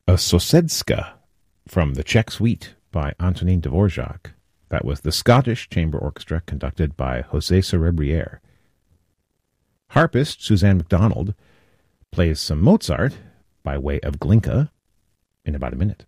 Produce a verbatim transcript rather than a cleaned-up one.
a Sosedska from the Czech Suite by Antonin Dvorak. That was the Scottish Chamber Orchestra conducted by José Cerebriere. Harpist Suzanne MacDonald plays some Mozart by way of Glinka in about a minute.